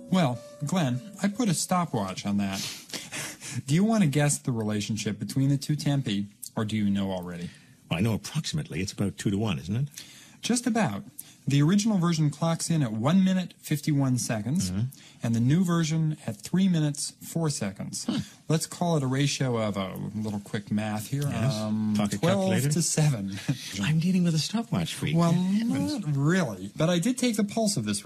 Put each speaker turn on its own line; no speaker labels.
Well, Glenn, I put a stopwatch on that. Do you want to guess the relationship between the two tempi, or do you know already?
Well, I know approximately. It's about 2 to 1, isn't it?
Just about. The original version clocks in at 1 minute, 51 seconds, and the new version at 3 minutes, 4 seconds. Let's call it a ratio of a little quick math here.
Yes. Pocket
12
calculator.
to 7.
I'm dealing with a stopwatch freak.
Well,
Heavens.
not really. But I did take the pulse of this